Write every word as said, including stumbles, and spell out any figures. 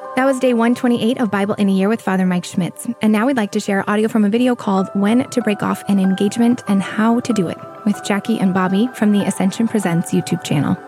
That was day one twenty-eight of Bible in a Year with Father Mike Schmitz. And now we'd like to share audio from a video called When to Break Off an Engagement and How to Do It with Jackie and Bobby from the Ascension Presents YouTube channel.